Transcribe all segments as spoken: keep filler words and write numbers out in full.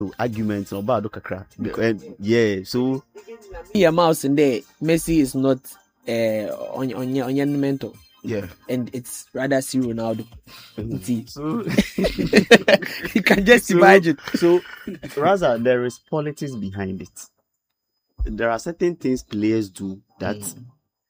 arguments about Kakra. Yeah, so your mouse in there, Messi is not uh on on your on your mental. Yeah, and it's rather see Ronaldo. Mm. So you can just so, imagine. So rather, there is politics behind it. There are certain things players do that mm.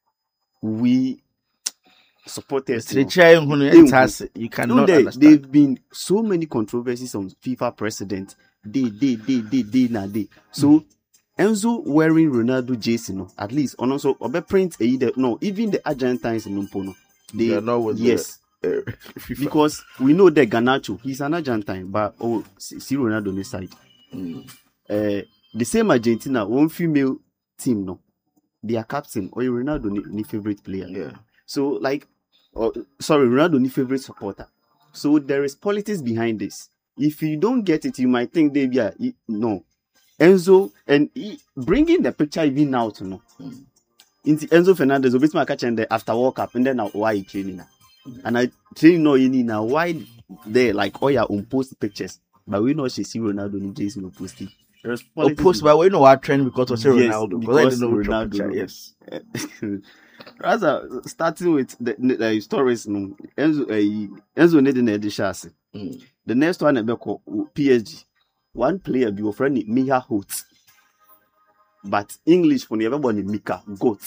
we supporters. You cannot they, understand. They've been so many controversies on FIFA president. They, they, they, they, they, na they. So. Mm. Enzo wearing Ronaldo jersey, no, at least, and also, Obe print a no, even the Argentines in Numpono, they are not with yes, the, uh, because we know that Garnacho, he's an Argentine, but oh, see Ronaldo on the side. Mm. Uh, the same Argentina, one female team, no, their captain or Ronaldo, ni, ni favorite player. Yeah. So, like, oh, sorry, Ronaldo, ni favorite supporter. So there is politics behind this. If you don't get it, you might think they be a, no. Enzo and he, bringing the picture even out, no. Mm. Into Enzo Fernandez, obviously, my catch and the after World Cup, and then now why he training now, mm. and I training no you now why they like oh yeah on post pictures, but we know she see Ronaldo in Jason no posting. Or post, but we know our trend because of yes, Ronaldo. Because, because know Ronaldo, Ronaldo, yes. Rather, starting with the, the, the stories, no Enzo uh, Enzo need in the chassis. The next one about P S G. One player be your friend Mika Holt, but English for everybody Mika Goat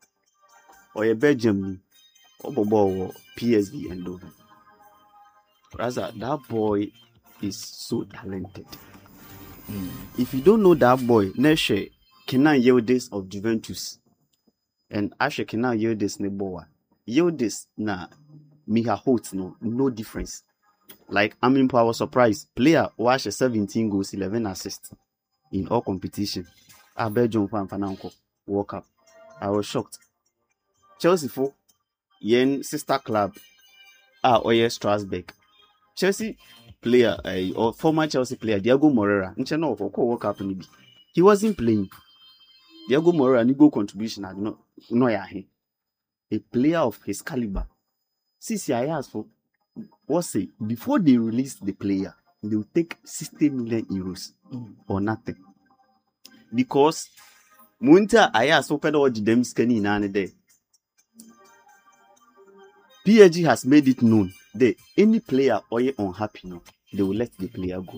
or a Belgium or P S V and over. Rather, that boy is so talented. Mm. If you don't know that boy, Neshe Kenan Yildiz of Juventus and Ashe Kenan Yildiz Neboa. Yildiz na Mika Holt no no difference. Like, I mean, I was surprised. Player watch seventeen goals, eleven assists in all competition. I bet John Fan Fananko World Cup. I was shocked. Chelsea for yen sister club. Ah, Oye Strasbourg. Chelsea player, uh, or former Chelsea player, Diego Moreira. No, for World Cup maybe. He wasn't playing. Diego Moreira, ni goal contribution. I no, no, yeah, a player of his caliber. C C I asked for. What's it? Before they release the player, they will take sixty million euros mm. or nothing. Because Munta Aya so pedo them skinny in any day. P S G has made it known that any player or unhappy no, they will let the player go.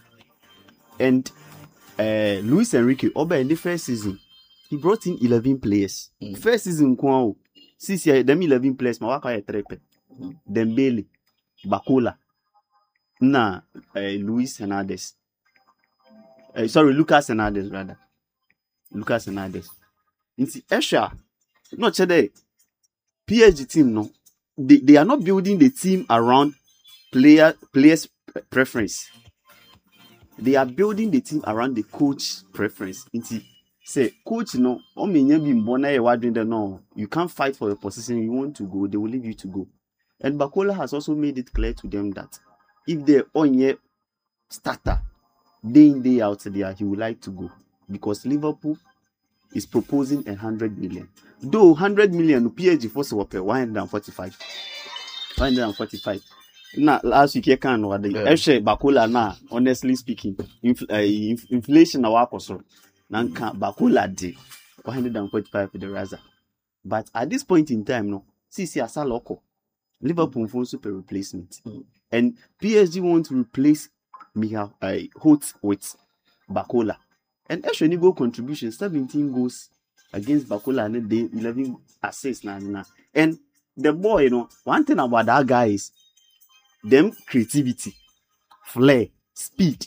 And uh, Luis Enrique, over in the first season, he brought in eleven players. Mm. First season, Kwao, six years, them eleven players, ma waka trepe. Mm. Dembele, Bakola, na uh, Luis Hernandez. Uh, sorry, Lucas Hernandez rather. Lucas Hernandez. Inti Esha, not today. P S G team no, they, they are not building the team around player players preference. They are building the team around the coach preference. Inti say coach no, o me nya bi mbona e wadwin no, you can't fight for the position you want to go. They will leave you to go. And Bakola has also made it clear to them that if they're on your starter, day in, day out there, he would like to go. Because Liverpool is proposing a hundred million. Though one hundred million, P S G force will pay one hundred forty-five. one hundred forty-five. Now, last week, you can't know the actually Bakola now, honestly speaking, infl- uh, inf- inflation na wako so. Nanka Bakola de one hundred forty-five for the Raza. But at this point in time, no, see, see, as a local. Liverpool for super replacement. Mm. And P S G want to replace Mika uh, Holt with Bakola. And actually goal contribution, seventeen goals against Bakola and then eleven assists. Nah, nah. And the boy, you know, one thing about that guy is them creativity, flair, speed.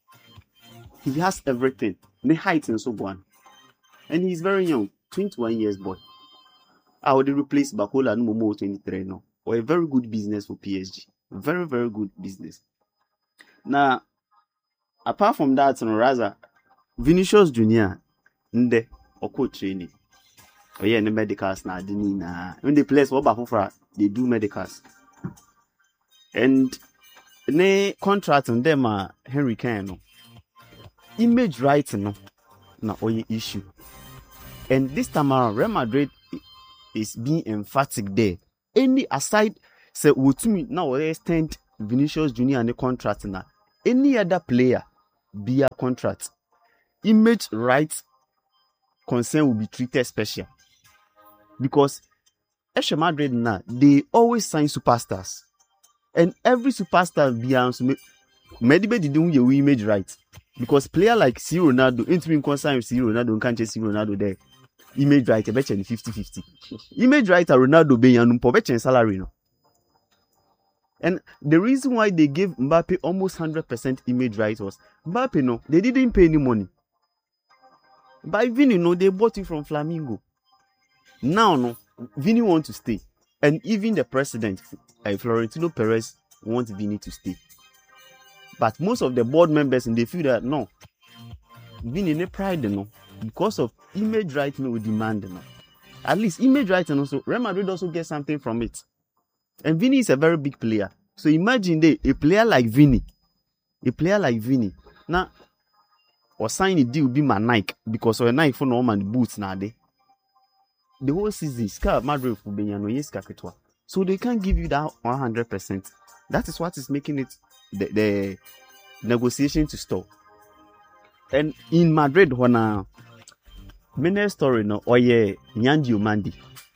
He has everything. The height and so on. And he's very young, twenty-one years boy. I would replace Bakola no more twenty-three now. Or a very good business for P S G. Very, very good business. Now, apart from that, no, rather, Vinicius Junior, nde, oko training. Oh yeah, the medicals na dini na. When they play what bafufra, they do medicals. And ne contract on them uh, Henry Kane no. Image right no, na oye issue. And this time around, Real Madrid is being emphatic there. Any aside say Wutumi now extend Vinicius Junior and the contract now. Any other player be a contract, image rights concern will be treated special. Because Eshe Madrid now, they always sign superstars. And every superstar be answer maybe they don't your image right. Because player like C. Ronaldo, interim concern with C. Ronaldo, can't chase C. Ronaldo there. Image right, a betcha fifty fifty. Image right a Ronaldo be and betcha salary no. And the reason why they gave Mbappe almost one hundred percent image right was Mbappe no, they didn't pay any money. But Vini no, they bought it from Flamengo. Now no, Vini want to stay. And even the president, uh, Florentino Perez, wants Vini to stay. But most of the board members, and they feel that no, Vini no pride no, because of image right no demand no. At least image right and also Real Madrid also get something from it. And Vini is a very big player. So imagine they, a player like Vini, a player like Vini, now, or sign a deal be my Nike because of a Nike for no man boots now they. The whole season, Scar Madrid will be no yes kaketwa. So they can't give you that one hundred percent. That is what is making it the, the negotiation to stop. And in Madrid, when a many story no, oh yeah, Yandi Umandi.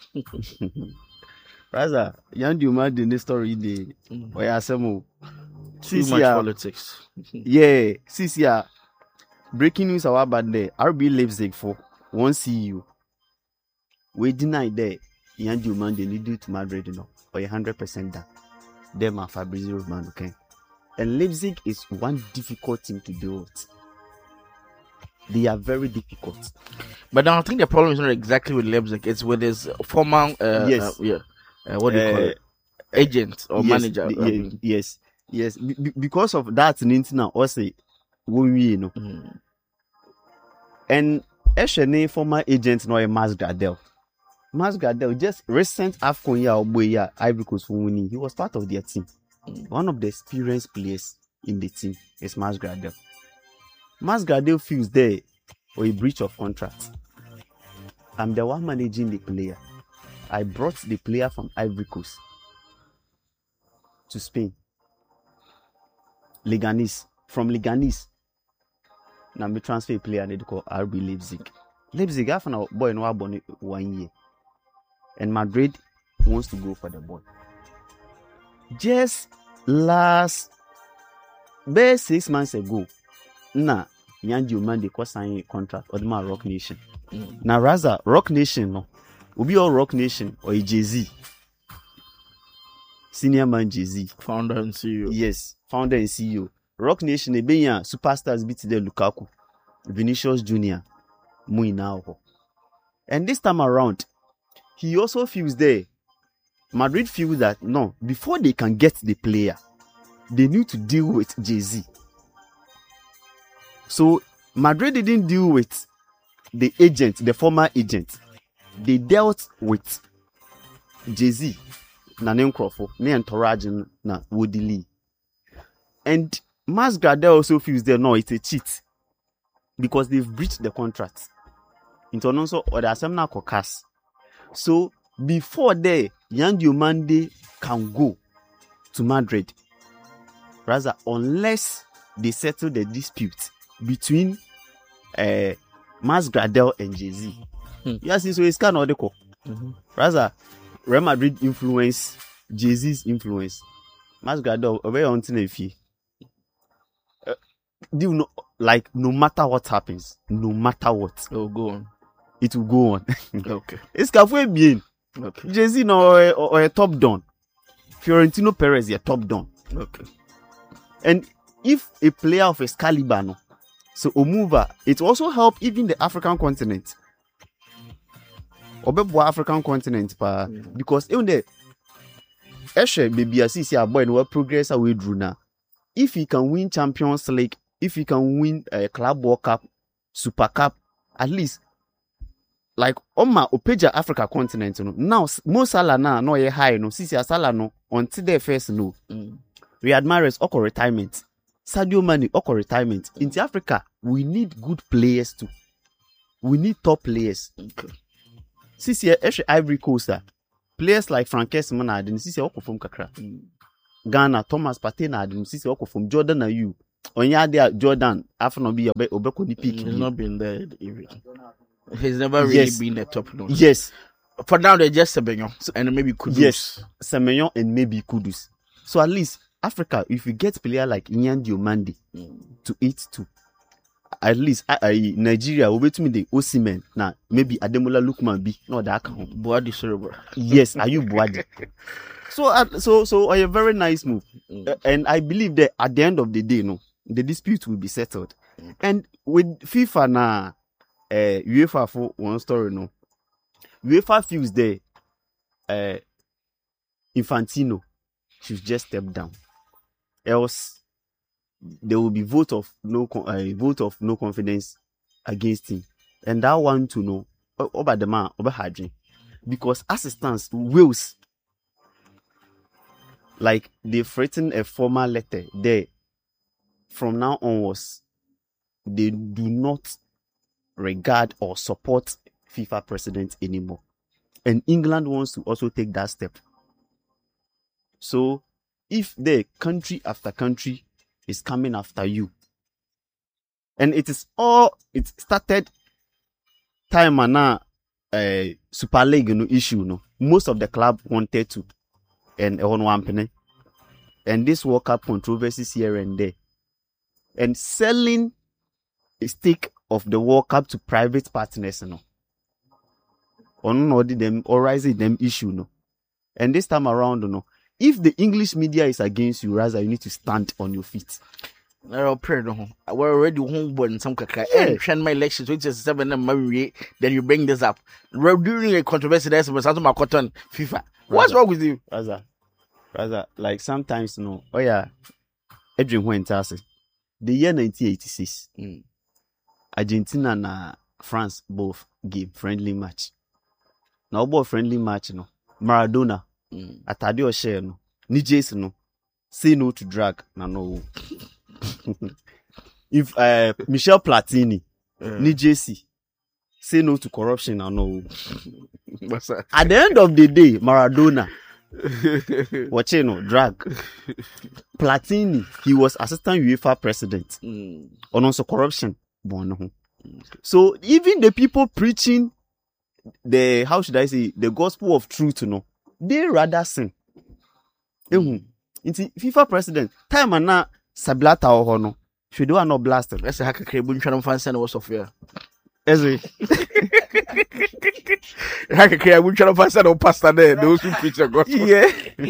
Rather, Yandi Umandi in the story, the oh yeah, some too much politics. Yeah, since yeah, breaking news about bad there. R B Leipzig for one C E O. We deny there. Yandi Umandi need to Madrid, you know, or a hundred percent that. Them are Fabrizio Romano, okay. And Leipzig is one difficult thing to deal with. They are very difficult. But now I think the problem is not exactly with Leipzig. It's with his former, uh, yes, uh, yeah, uh, what do you uh, call it, agent or yes, manager. The, I mean. Yes, yes. Be- because of that, Nintina also, you know, mm. and Eshene former agent no Mas Gradel. Mas Gradel just recent AFCON year or boy year Ivory Coast for winning. He was part of their team. Mm. One of the experienced players in the team is Mas Gradel. Mas Gradel feels there or a breach of contract. I'm the one managing the player. I brought the player from Ivory Coast to Spain. Leganes. From Leganes. Now me transfer a player and they call R B Leipzig. Leipzig have a boy no born one year. And Madrid wants to go for the boy. Just last bare six months ago, nah, Yandi Umandi ko sign a contract or the man Rock Nation. Mm. Now rather Rock Nation no, will be all Rock Nation or a Jay-Z. Senior man Jay-Z. Founder and C E O. Yes, founder and C E O. Rock Nation, e be yan superstars beat the Lukaku, Vinicius Junior, Muinao. And this time around, he also feels there. Madrid feels that no, before they can get the player, they need to deal with Jay-Z. So Madrid didn't deal with the agent, the former agent. They dealt with Jay-Z, na name Crawford, ne entourage na Woody Lee. And Mas Gradel also feels there, no, it's a cheat. Because they've breached the contract. Into also, or the assembly caucus. So, before there, Yandi Umandi can go to Madrid. Rather, unless they settle the dispute between uh, Mas Gradel and Jay-Z. Hmm. Yes, so it's kind of the call. Mm-hmm. Rather, Real Madrid influence, Jay-Z's influence. Mas Gradel, a very until if he. Do you know, like, no matter what happens, no matter what, it will go on. It will go on. Okay. It's Café bien. Okay. Jay-Z no or, or a top down. Florentino Perez is a top down. Okay. And if a player of a caliber, no, so Omuva, it also help even the African continent. Obebo African continent, pa, mm. because even the Eshe maybe I see a boy and what progress away drew now. If he can win Champions League, if he can win a uh, Club World Cup, Super Cup, at least, like, on my Opeja Africa continent, you know, now, most Salah now, no, ye high, no, Sisi Salah, no, until they first, no. Mm. Riyad Mahrez, oko retirement. Sadio Mane, oko retirement. In Africa, we need good players too. We need top players. Okay. Sisi, Eshe Ivory Coast, players like Frankes Manad, and Sisi, oko from Kakra. Mm. Ghana, Thomas Partey, and Sisi, oko from Jordan, and you. Onya there Jordan after no be obe obeko ni peak. He's not been there even. He's never really Yes. been a top notch. Yes. For now, they're just Semenyo and maybe Kudus. Yes. Semenyo and maybe Kudus. So at least Africa, if you get player like Inyan Diomande Mm. to eat too, at least I, I, Nigeria will wait me the Osimhen now. Maybe Ademola Lookman be no that count. Boadi Cerebral. Yes, are you Boadi? So uh, so so a very nice move, Mm. uh, and I believe that at the end of the day, no, the dispute will be settled, and with FIFA now, uh, UEFA for one story, no, UEFA feels that uh, Infantino should just step down, else there will be vote of no con- uh, vote of no confidence against him, and I want to know uh, about the man over Hadrian, because as it stands, Wales, like they've written a formal letter there. From now onwards, they do not regard or support FIFA president anymore, and England wants to also take that step. So, if the country after country is coming after you, and it is all it started time and now uh, Super League no issue no, most of the club wanted to, and on one penny, and this World Cup controversies here and there, and selling a stake of the World Cup to private partners, you know, or no them or raising them issue no, and this time around, you know, if the English media is against you, rather you need to stand on your feet. I'll pray no. We're already homeborn some kaka. Yeah. And send my election twenty seven and marry. Then you bring this up. We're doing a controversy. That's about some cotton FIFA. What's Rather. wrong with you? Rather, rather, like sometimes, you know, oh yeah, Edwin went the year nineteen eighty-six, Mm. Argentina and France both game friendly match. Now, both friendly match, you know, Maradona, Mm. atade o share no, ni Jason no, say no to drag, na no. If uh, Michel Platini, Uh, ni J C, say no to corruption, na no. what's that? At the end of the day, Maradona, watching no drag. Platini, he was assistant UEFA president. Mm. On also corruption. Bon, so even the people preaching the, how should I say, the gospel of truth, you know, they rather sin. Mm. Into FIFA president, time and now Sablata or no, should do not blasted. Let's say Haka Krabun Channel Fans and was of here. Ezri. Haka Krabun Channel Fans and pastor there, those who preach the gospel. Yeah.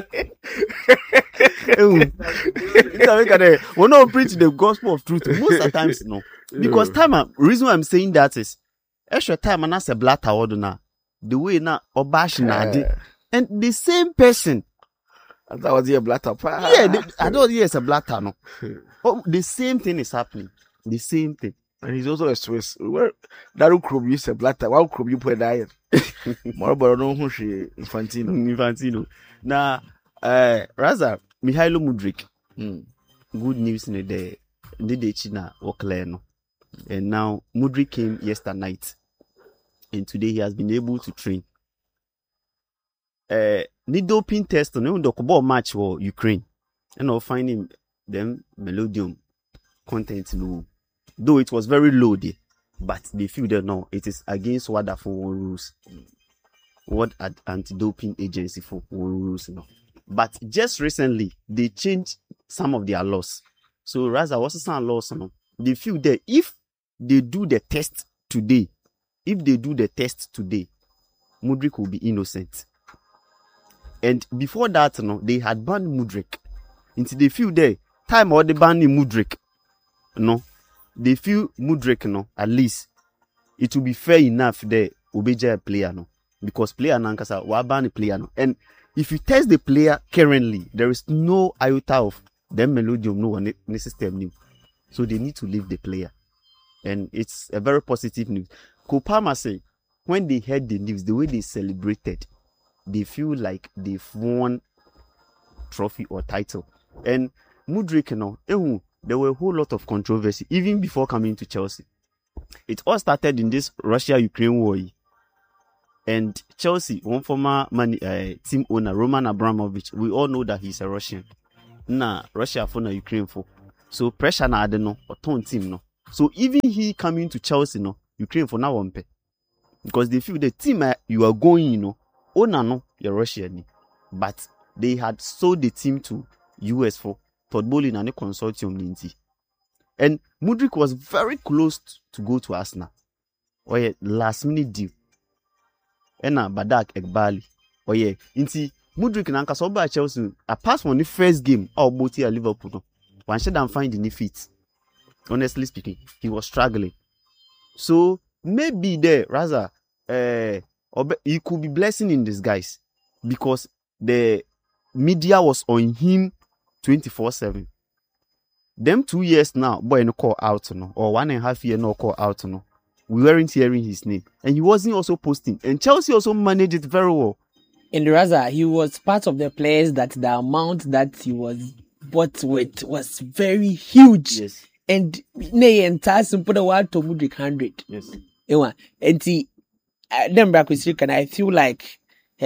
We not preach the gospel of truth most of the times, no. Because time, uh, reason why I'm saying that is extra time and as a blatter order now. The way now Obash Nadi and the same person. I thought was here blatter. Yeah, the, I don't hear it's a blatter, no. Oh, the same thing is happening. The same thing. And he's also a Swiss. Where that will crop you say blatter. Why crop you put diet? More about no who she Infantino. Infantino. Now, uh, Raza, Mihailo Mudrik. Mm. Good news in the day. Did the China work no? And now Mudrik came yesterday night, and today he has been able to train. Uh, the doping test on the football match for Ukraine, and I'll find him them melodium content low, though it was very low there, but they feel that now it is against what the for rules, what ad- anti-doping agency for rules now. But just recently they changed some of their laws. So Raza was some laws now. They feel that if they do the test today, if they do the test today, Mudrik will be innocent. And before that, no, they had banned Mudrik. Until they feel there, time or they ban Mudrik, no, they feel Mudrik, no, at least it will be fair enough there obeja a player, no, because player nankasa wa ban player, no, and if you test the player currently, there is no iota of them melodium, no one in system new, so they need to leave the player, and it's a very positive news. Kopama say when they heard the news, the way they celebrated, they feel like they've won trophy or title. And Mudrik, you know, eh, there were a whole lot of controversy even before coming to Chelsea. It all started in this Russia-Ukraine war. And Chelsea, one former money, uh, team owner, Roman Abramovich, we all know that he's a Russian. Nah, Russia for na Ukraine for. So pressure na ade no or turn team no. So even he coming to Chelsea no, Ukraine for now one pay. Because they feel the team uh, you are going, you know, oh no, no, you're Russian. But they had sold the team to U S for Todd Bowley and a consortium ninety. And Mudryk was very close to go to Arsenal. Or yeah, last minute deal. And now Badak Ekbali. Or yeah, inti Mudryk and Anka Soba Chelsea. Apart from the first game, or both here Liverpool. No. One should not find any feet. Honestly speaking, he was struggling. So maybe there, rather, uh, he could be blessing in disguise because the media was on him twenty-four seven. Them two years now, boy, no call out, no, or one and a half year, no call out, no. We weren't hearing his name, and he wasn't also posting. And Chelsea also managed it very well. And Raza, he was part of the players that the amount that he was bought with was very huge. Yes. And nay, and Tassim put a word to Mudryk hundred. Yes. Ewa, and see, then back with you, and I feel like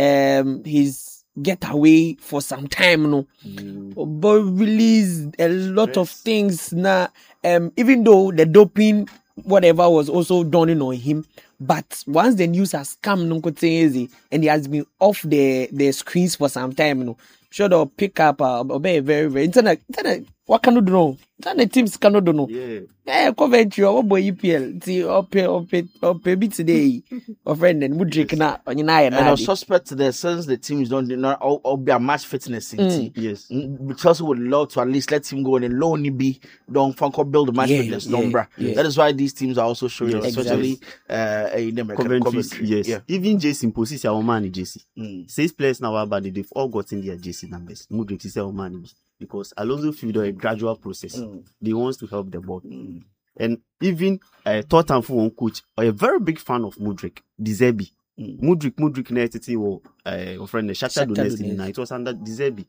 um he's get away for some time, no, mm. but release a lot yes. of things now. Um, even though the doping, whatever, was also dawning on him, but once the news has come, no, and he has been off the the screens for some time, no, sure they'll pick up. Uh, very, very, very. Internet, internet. What can you do now? The teams cannot do now. Yeah. Eh, Coventry, or boy E P L. See, up, up, up, a bit today. Or friend and Mudryk na on your eye. And I suspect that since the teams don't not all, all be a match fitness in Mm. Yes. Chelsea would love to at least let him go and loan be don't funko build a match Yeah, fitness yeah, number. yeah. That is why these teams are also showing, Yes, especially uh, a them Coventry, Coventry. yes. Yeah. Even J C Imposis, our man, J C. Mm. Six players now, but they've all gotten their J C numbers. Mudryk is our man because Alonso feel a gradual process. Mm. They wants to help the ball. Mm. And even uh, Tottenham for one coach, are a very big fan of Mudryk, De Zerbi. Mm. Mudryk, Mudryk, Netity, or uh, friend, the Shakhtar Shakhtar Donetsk, Donetsk. it was under De Zerbi.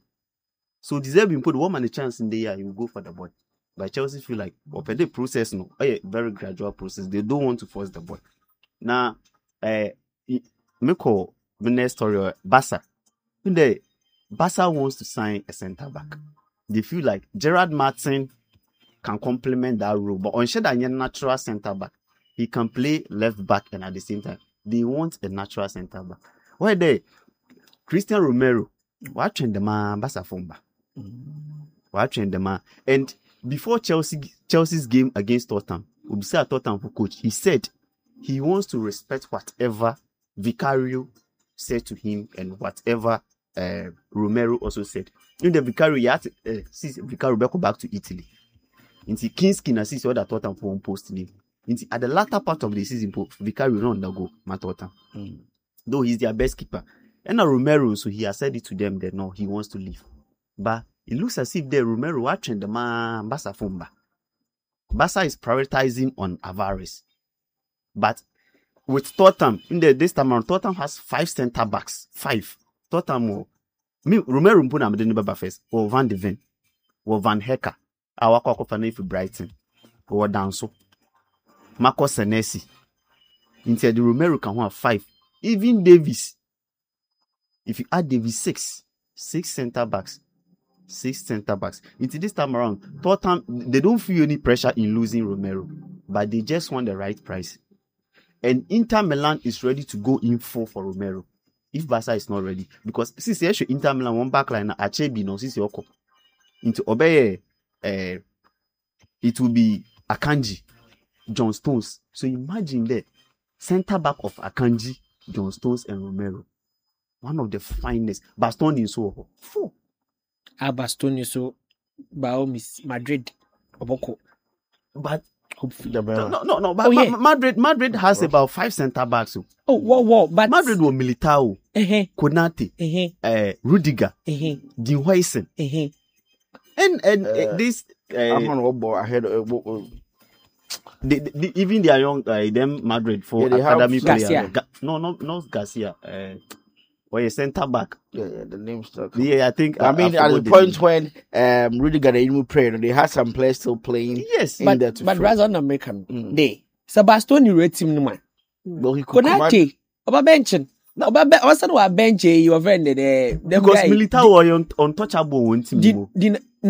So De Zerbi put one man a chance in the year, he will go for the ball. But Chelsea feel like, okay, the process, no, a very gradual process. They don't want to force the ball. Now, uh, me call the next story, Barca. When the Barca wants to sign a centre back, they feel like Gerard Martin can complement that role, but on that natural centre back, he can play left back and at the same time, they want a natural centre back. Why they? Christian Romero, watching the man, Barca Fumba, watching the man, and before Chelsea Chelsea's game against Tottenham, Ubisa Tottenham for coach, he said he wants to respect whatever Vicario said to him and whatever uh, Romero also said. In the Vicario, he had to, uh, see Vicario go back to Italy. Into Kinski na see other Tottenham for one post name. Into at the latter part of the season, Vicario no undergo Tottenham. Mm. Though he's their best keeper. And now Romero, so he has said it to them that no, he wants to leave. But it looks as if the Romero watching the man Barca Fumba. Barca is prioritizing on Alvarez. But with Tottenham, in the this time around, Tottenham has five centre backs. Five. Tottenham, me Romero mpuna mdeni baba first. Or Van de Ven. Or Van Hecke. Our Coco for Brighton. Or Danso. Marcos Senesi. Instead, the Romero can have five. Even Davis. If you add Davis, six. Six centre backs. Six centre backs. Into this time around, Tottenham, they don't feel any pressure in losing Romero. But they just want the right price. And Inter Milan is ready to go in full for Romero. If Barca is not ready. Because since you Inter Milan, one backline, Achebi, no, since you into Obey, uh, it will be Akanji, John Stones. So imagine that centre back of Akanji, John Stones, and Romero. One of the finest. Bastoni in Soho. Four. Ah, Bastoni so Bao Miss Madrid. Oboko. But hopefully. no, no, no, no. But Oh, yeah. Ma- Madrid, Madrid has about five centre backs. So. Oh, whoa, whoa, but Madrid were Militao, uh-huh, Konate, uh-huh, uh, Rudiger, uh-huh, Dean Huijsen, uh-huh. and and uh, Uh, this. I'm Uh, on what ball ahead. Uh, what- what- they, they, even their young, uh, them Madrid for Yeah, they have academy player. Garcia. Ga- no, no, not Garcia. Uh, or a centre back. yeah, yeah, the name stuck. Yeah, I think. I mean, I at the forgot point name. when um, Rudiger and Emu played, they had some players still playing. Yes, in But there to but fill. rather on American Mm. day. Sebastoni rate him no man. Well, he could command- Konate. Oba benchen. Oba be also no bench you friend the the because guy. Militao were un- untouchable one team. Di, di, na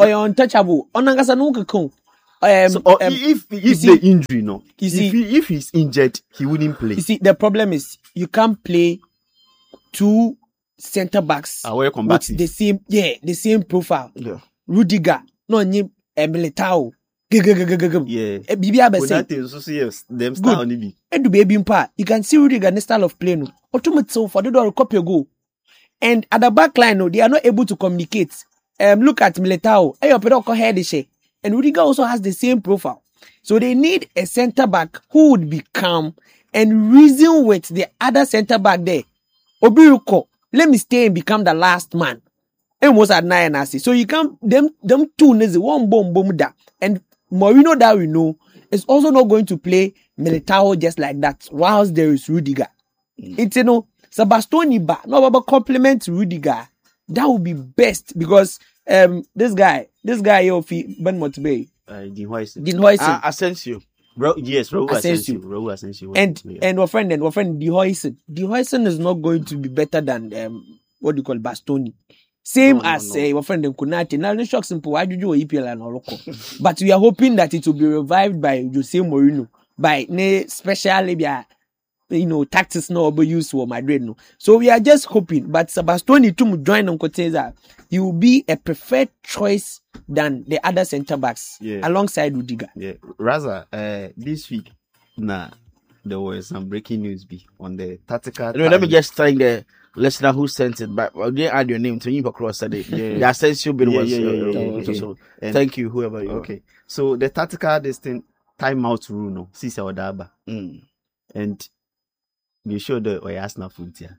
or you're untouchable. Onangasa no kekon. Um, so, or um, if you if see- the injury, no, you if see- he, if he's injured, he wouldn't play. You see, the problem is you can't play two centre backs Away with combative. the same, yeah, the same profile. Yeah. Rudiger, no, ni Militao. Gigagagagagam. Yeah. Eh, Bibi Abese. Konate also see yes, them start on the Edu baby mpa. You can see Rudiger the style of play no. Automatic for the door copy goal. And at the back line, no, they are not able to communicate. Um, look at Militao. Ayo pedoko head she. And Rudiger also has the same profile. So they need a centre back who would be calm and reason with the other centre back there. Obiruko, let me stay and become the last man. And was at nine and so you can them them two is one bomb bomb da. And Mourinho that we know is also not going to play Militao just like that. Whilst there is Rudiger, it's you know Sebastoni ba no about compliment Rudiger. That would be best because um this guy this guy here Ben Motbe uh, Dean Huijsen. Dean Huijsen. Ah, Asensio. Ro- yes, Raul Asensio. Asensio. Raul Asensio. and Yeah. and our friend and our friend De Huijsen. De Huijsen is not going to be better than um what do you call Bastoni. Same No, no, as no. uh, our friend Konate. Now the shock simple. Why do you E P L and Oroko? But we are hoping that it will be revived by Jose Mourinho by ne specially be you know tactics no be used for Madrid no. So we are just hoping. But Sebastoni to join on Koteza, he will be a preferred choice than the other centre backs Yeah. alongside Rudiger. Yeah, Raza, uh, this week, nah, there was some breaking news be on the tactical. No, let me time. just thank the listener who sent it back. Well, they add your name to you across the day. Yeah. The Asensio bit Yeah, was. yeah, yeah, uh, yeah, uh, yeah, so- yeah. so And- Thank you, whoever you are. Okay, so the tactical this thing timeout rule no, Sisi Odaba, Mm. and you show the Oyasna foot here.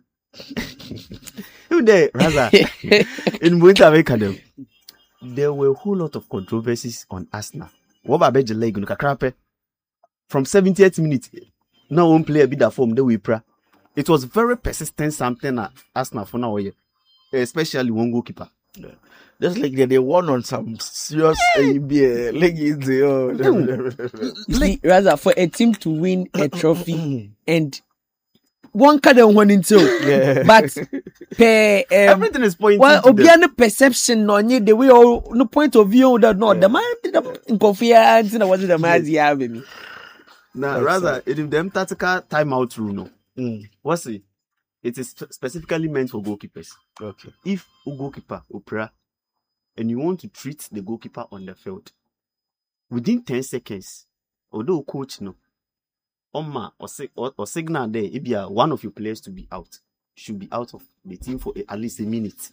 Who there, Raza? In Winter Academy, there were a whole lot of controversies on Arsenal. What about Beji leg? No kakrape. From seventieth minute, now one player be that form the way pra. It was very persistent something at Arsenal for now, yeah. Especially one goalkeeper. Just like they, they won on some serious A B A leggings. Oh, You see, rather for a team to win a trophy and one kind of one into Yeah. but per um, Everything is pointing well to them. obiano perception no nye the way or no point of view that no the man in confiance na was the man you have me. Now, That's rather, it is them tactical timeout rule, no. Mm. What's it? It is spe- specifically meant for goalkeepers. Okay. If a goalkeeper, Opera, and you want to treat the goalkeeper on the field, within ten seconds, although coach no, Oma or, sig- or, or signal there, if you are one of your players to be out, should be out of the team for a, at least a minute.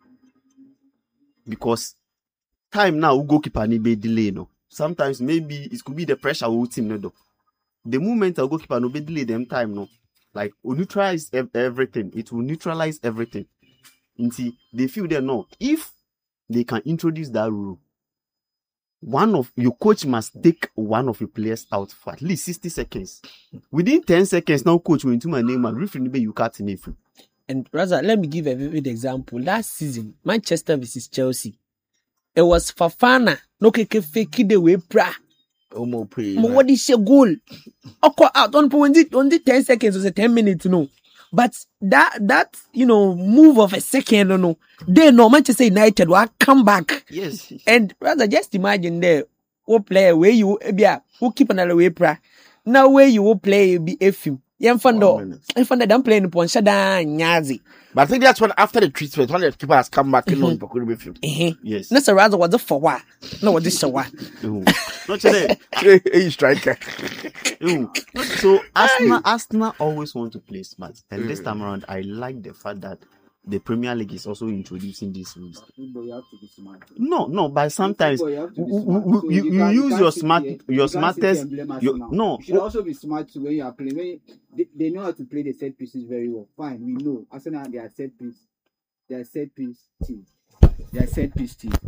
Because time now, goalkeeper need be delay, no. Sometimes maybe it could be the pressure of team, no. Though. The moment a goalkeeper no be delay them time, no. Like, will neutralize ev- everything. It will neutralize everything. Until they feel that no, if they can introduce that rule, one of your coach must take one of your players out for at least sixty seconds. Within ten seconds, now coach will into my name and referee be you cut in free. And rather let me give a vivid example. Last season, Manchester versus Chelsea. It was Fafana no keke fake the way pra. Omo pay. Mo what is your goal? Oko out on point on the ten seconds was a ten minutes no. But that that you know move of a second no no. They no Manchester United will come back. Yes. And rather just imagine there who player where you be who keep another way pra. Now where you will play be a film. Yan fando. One minute. Yan fando don't play in Ponsha da nyazi. But I think that's when after the treatment, when the keeper has come back in on Pokuri Midfield. Eh. Yes. Nessa rather was a for what? No what this show. Oh. Not today. Hey, striker. Oh. So Arsenal, Arsenal always want to play smart, and this time around, I like the fact that the Premier League is also introducing these rules. Football, you have to be smart. No, no, but sometimes Football, you have to be w- smart. w- So you, you, can't- use can't your sit smart, here- your you can't sit here smartest. and blame Your, Arsenal. no, You should also be smart too when you are playing. When you, they, they know how to play the set pieces very well. Fine, we know. Arsenal, they are set piece. They are set piece team. They are set piece team.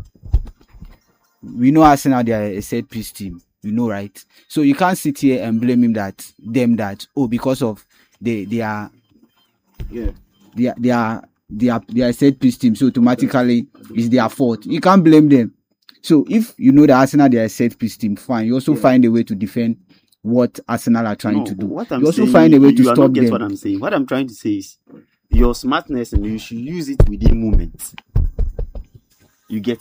We know Arsenal, they are a set piece team. You know, right? So you can't sit here and blame him that them that oh because of they they are yeah they are they are they are they are a set piece team. So automatically it's their fault. You can't blame them. So if you know that Arsenal they are a set piece team, fine. You also find a way to defend what Arsenal are trying no, to do. What I'm You also saying, find a way to you are stop not get them. what I'm saying. What I'm trying to say is your smartness, and you should use it within moments. You get it.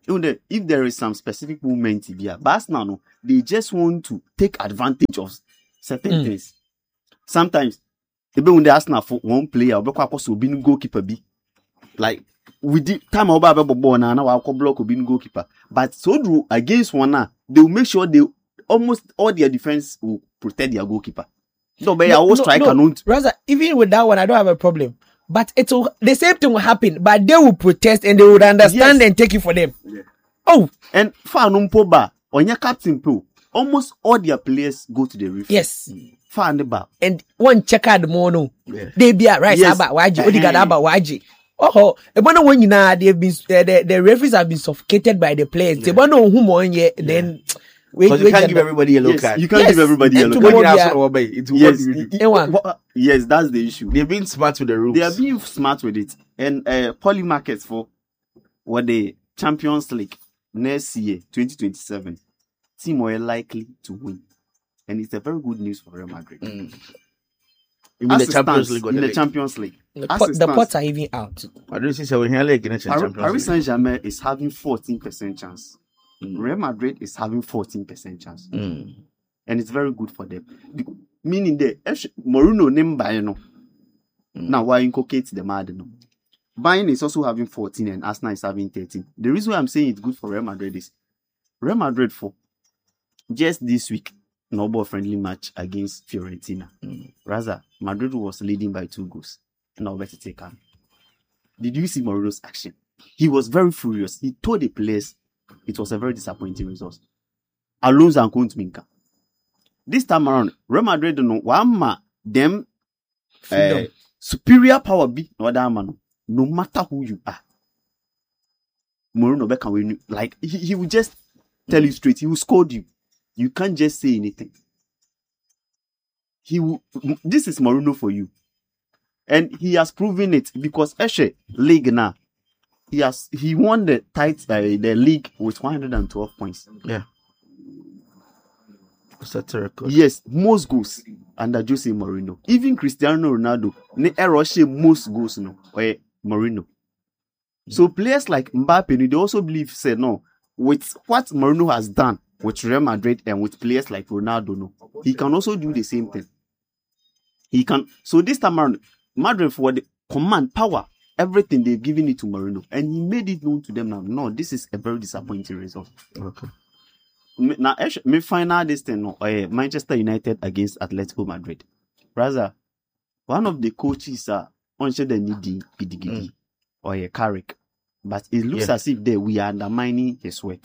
Even the, if there is some specific movement here, but Arsenal, no, they just want to take advantage of certain Mm. things. Sometimes, even when they Arsenal for one player, we call also being goalkeeper be like with the time I'll be ball now, now I'll call block being goalkeeper. But so do against one now, they will make sure they almost all their defense will protect their goalkeeper. No, but I No, always no, strike no. and Rather, even with that one, I don't have a problem. But it will, the same thing will happen, but they will protest and they would understand Yes. and take it for them. Oh, and far no ba on your captain pro. Almost all their players go to the referee. yes. Far the bar. And one check out the mono. Yeah. They be a right Yes. about Waji, Eh, Odigada eh. about Waji. Oh, the one when you know they've been uh, the, the referees have been suffocated by the players. The one who won yet then wait, Because you wait, can't and- give everybody a yellow Yes, card. you can't Yes. give everybody And yellow to card. What more you be ask a- for, babe, it's what Yes, do you do? i- Eh, one. wha- yes, that's the issue. They're being smart with the rules. They are being smart with it. And uh, poly markets for what the Champions League next year, twenty twenty-seven, team are likely to win. And it's a very good news for Real Madrid. Mm. You mean As the it Champions stands, League or in the the league? Champions League. The, As pot, it the stands, pots are even out. I don't see so we can like in the Paris, Champions Paris League. Saint-Germain is having fourteen percent chance. Mm. Real Madrid is having fourteen percent chance. Mm. And it's very good for them. Be- Meaning that if Mourinho name by no, Mm. now why inculcate the mad no? Bayern is also having fourteen and Arsenal is having thirteen. The reason why I'm saying it's good for Real Madrid is Real Madrid for just this week, no friendly match against Fiorentina. Mm. Rather, Madrid was leading by two goals. Now better take on. Did you see Mourinho's action? He was very furious. He told the players it was a very disappointing result. Alonso and Kuntminka. This time around, Real Madrid don't know one ma them Freedom. uh, superior power be no other man. No matter who you are, Mourinho back can win you. Like he, he will just tell you straight. He will scold you. You can't just say anything. He will. This is Mourinho for you, and he has proven it because Eshe league now. He has he won the tight uh, the league with one hundred twelve points. Yeah. That's a record. Yes, most goals under Jose Mourinho. Even Cristiano Ronaldo, ne error she most goals no or Mourinho. So players like Mbappe, they also believe say no with what Mourinho has done with Real Madrid and with players like Ronaldo, no, he can also do the same thing. He can. So this time around, Madrid for the command power, everything they've given it to Mourinho, and he made it known to them now. No, this is a very disappointing result. Okay. Me- Now, actually, me final this thing, no, uh, Manchester United against Atletico Madrid. Rather, one of the coaches are on the needy gidigidi or a Carrick, but it looks Yeah. as if there we are undermining his work.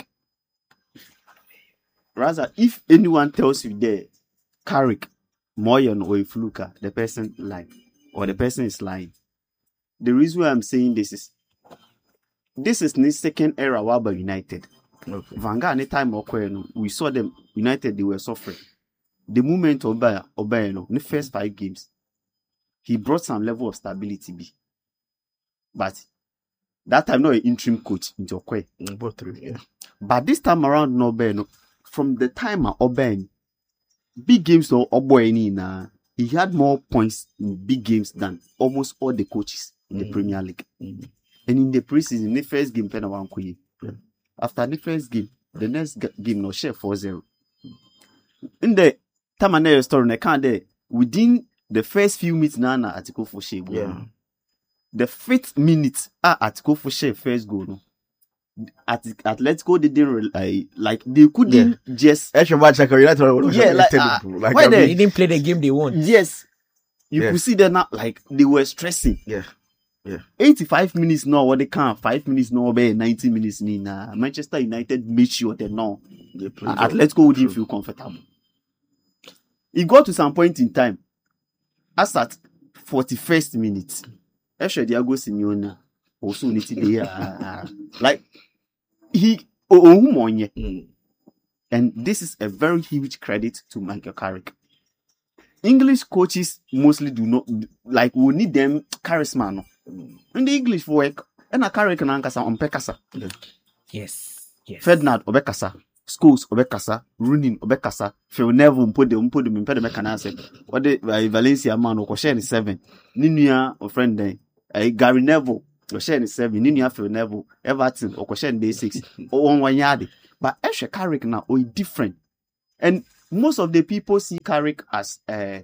Rather, if anyone tells you there, Carrick, Moyen or a fluker, the person lying or the person is lying. The reason why I'm saying this is this is the second era about United. Okay. Vanguard, anytime we saw them United, they were suffering. The moment Obaya, Obaya, no, in the first five games, he brought some level of stability. Be. But that time, not an interim coach into Okwe. Mm, both three, yeah. But this time around, no no, from the time of Oben, big games no Oboeni na he had more points in big games than almost all the coaches in the Mm. Premier League. Mm. And in the preseason, the first game, Pena Wankoye. Yeah. After the first game, the next g- game no share four zero. In the time I know story, I can't there within the first few minutes now na article for share. Yeah. The fifth minute ah article for share first goal. No. At Atletico they didn't re- like, like they couldn't just Extra match like United. was Yeah, like, terrible. uh, like why I they- They mean, didn't play the game they want. yes. You Yeah. could see them now like they were stressing. yeah. eighty-five minutes now, what they can five minutes now, be ninety minutes ni na Manchester United made sure they know They played Atletico well. wouldn't True. feel comfortable. It got to some point in time, as at forty-first minute, Eshe Diago Simeone also needed the like he oh, oh, money. Mm. And this is a very huge credit to Michael Carrick. English coaches mostly do not like we need them charisma no. Mm. In the English work, and a Carrick na nkasa ompekasa. Yes. Yes. Ferdinand obekasa, Scholes obekasa, Rooney obekasa, Phil Neville mpode mpode mpede mekana say. What the uh, Valencia man ko share seven. Ni nua o friend den, uh, Gary Neville Oshen seven, Nini Afro Neville, Everton, or Koshen Day six, or one yard. But Eshe Carrick now, or different. And most of the people see Carrick as uh,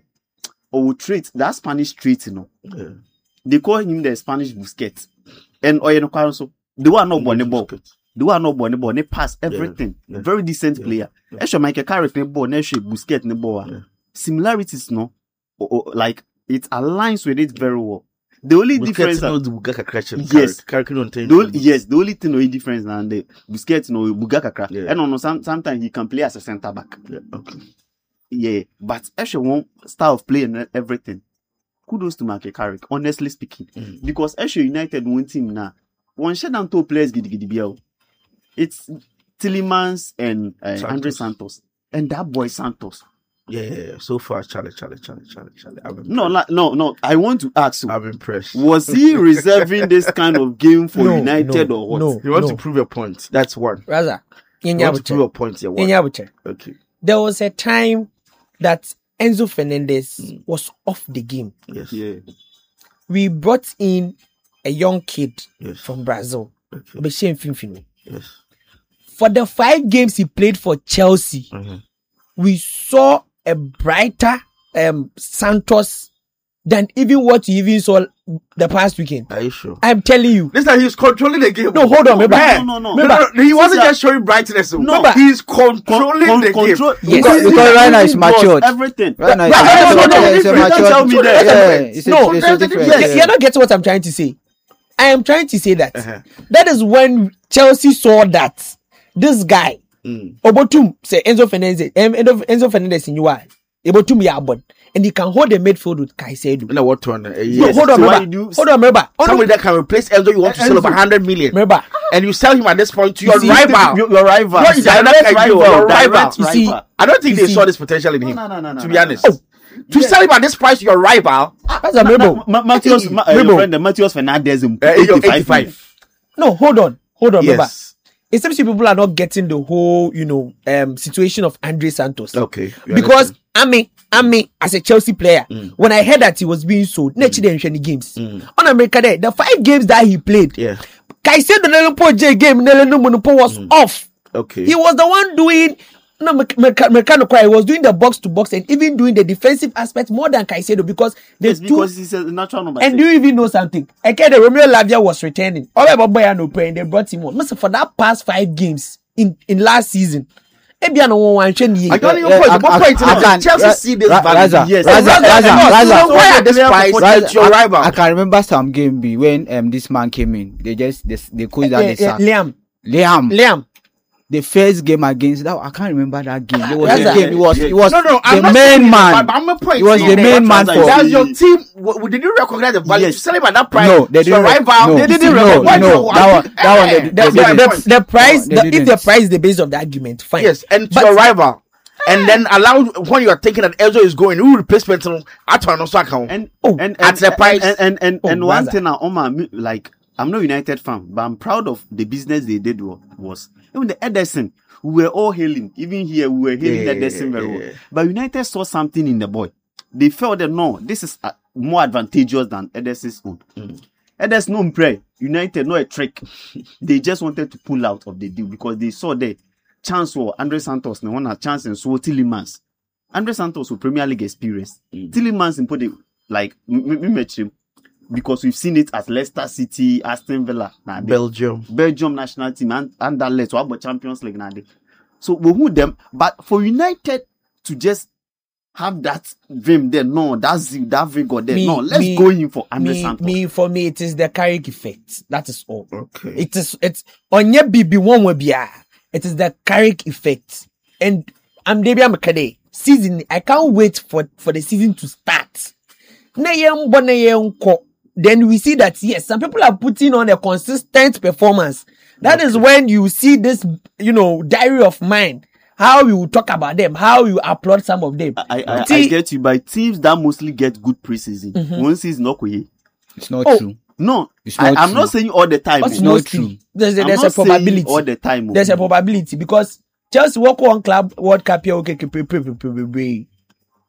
or trait, that Spanish trait, you know. Yeah. They call him the Spanish Busquets. And Oyeno Caruso, they were not born ball. They were not born ball. They pass everything. Yeah. Yeah. Very decent Yeah. player. Yeah. Eshe Michael Carrick, ne ball, Eshe Busquets, ne ball. Yeah. Similarities, no. Or, or, like, it aligns with it very well. The only difference. No, the Bugaka Cratchit. Yes. Carrick no The only, yes, the only thing no difference and the Busquets no Bugaka. Yeah. And no, some, sometimes he can play as a centre back. Yeah. Okay. Yeah, but actually one style of play and everything. Kudos to Michael Carrick, honestly speaking, Mm. because actually United one team now. One shut down two players gidi gidi biao. It's Tillemans and uh, Santos. Andre Santos, and that boy Santos. Yeah, yeah, yeah. So far, Charlie, Charlie, Charlie, Charlie, Charlie. I'm impressed. No, like, no, no. I want to ask you. I'm impressed. Was he reserving this kind of game for No, United no, or what? no. You want to prove your point. That's one. Raza, You want to prove your point here. One. Inyabuche. Okay. There was a time that Enzo Fernandez was off the game. Yes. Yeah. We brought in a young kid Yes. from Brazil, Okay. Obeshem Finfino. Yes. For the five games he played for Chelsea, Mm-hmm. we saw a brighter um, Santos than even what you even saw the past weekend. Are you sure? I'm telling you. This time he's controlling the game. No, hold on, remember. Man, No, no, no. no, Remember, no, he wasn't Caesar- just showing brightness. No, Remember. he's controlling Con- the control- game. Yes. Because, because right now it's matured. Everything. Right now Right, it's no, no, matured. no, Yeah, it's a different. Don't tell me matured. that. Yeah, it's a, No, it's there's a a different. difference. You- Yeah. You're not getting what I'm trying to say. I am trying to say that. Uh-huh. That is when Chelsea saw that this guy, Mm. Obotum, say Enzo Fernandez, um, Enzo Enzo Fernandez in U I, Obotum Yabon, and he can hold the midfield with Caicedo. You know what one? Uh, No, yes. hold on, so why remember. you do- Hold on, remember. Hold on, Somebody that can replace Enzo, you want to sell Enzo. over one hundred million. remember. And you sell him at this point to your see, rival. Your, your rival. What is that? Direct That guy, your rival. rival. Direct You see- rival. I don't think You they see- saw this potential in him. No, no, no, no, to no, be no, honest. no. Oh, To sell him at this price to your rival, That's a Mebo. Ma- Matheus, Ma- uh, your Mebo. friend, uh, Matheus Fernandez, um, uh, you're eighty-five. eighty-five. No, hold on, hold on, remember. Yes. It seems people are not getting the whole, you know, um, situation of Andre Santos. Okay. you Because understand. I mean, I mean, as a Chelsea player, when I heard that he was being sold, mm. next any games on America, there, the five games that he played, Yeah. Caicedo Nelempo J game, Nelempo was off. Okay. He was the one doing no mechanical. He was doing the box to box and even doing the defensive aspect more than Caicedo because there's Yes, two. because he's a natural number. And six. do you even know something? Okay, the Romeo Lavia was returning. All about boy and no pay, and they brought him on. Listen, for that past five games in, in last season, Ebia no one one train I don't even Yeah, point. I- The I- point is I that can- Chelsea Ra- see this Ra- value. Raza, Yes. Raza, Raza, Raza, no, Raza. So why at this Raza, price Raza, it's your I- rival? I can remember some game be when um this man came in. They just they they coach that they sack. Liam, Liam. Liam. The first game against that I can't remember that game. It was Raza. a game. It was Yeah, it was No, no, I'm the not main saying man. that, but I'm a point. He was saying the that. main man Raza, for. Does your team? w- w- Did you recognize the value? Yes. To sell him at that price. No, they to your didn't. rival. No, They didn't no, recognize. no, it. that one- that one they- Eh, they The, that's didn't. my the, point. the price, No, the, they if the didn't. price is the base of the argument, fine. Yes, and to But- your rival. And then allow when you are thinking that Enzo is going, who replacement at one also account. And, Oh, and, at and, the price. and, and, and, Oh, and one Raza. thing, I, Oma, me- like, I'm not a United fan, but I'm proud of the business they did wa- was, even the Ederson, we were all hailing, even here, we were hailing Yeah, Ederson very yeah, well. yeah. But United saw something in the boy. They felt that, no, this is uh, more advantageous than Ederson's own. Mm. Ederson, no pray. United, no a trick. They just wanted to pull out of the deal because they saw the chance for Andre Santos, no one had chance and so Tillemans. Andre Santos with Premier League experience. Mm. Tillemans in put it like me me match him because we've seen it at Leicester City, Aston Villa, nah, they- Belgium. Belgium national team and Anderlecht, so about Champions League now. So we who them, but for United to just have that vim there, no, that's that vigor there. Me- no, let's me- go in for Andre Me, Santos. me, for me, it is the Carrick effect. That is all. Okay. It is, it's, on your B B one will be, it is the Carrick effect. And I'm Debbie Amkade. Season, I can't wait for, for the season to start. Na yem bo na yem ko. Then we see that, yes, some people are putting on a consistent performance. That is when you see this, you know, diary of mine. How you talk about them, how you applaud some of them. I, I, I See- get you, by teams that mostly get good preseason. One season, not quite. It's not Oh, true. No, It's I, not I'm true. not saying all the time. But oh. not mostly, true. there's a, I'm there's not a probability. saying all the time. oh. There's a probability because Chelsea walk on club World Cup here. Okay, okay, pre- pre- pre- pre- pre-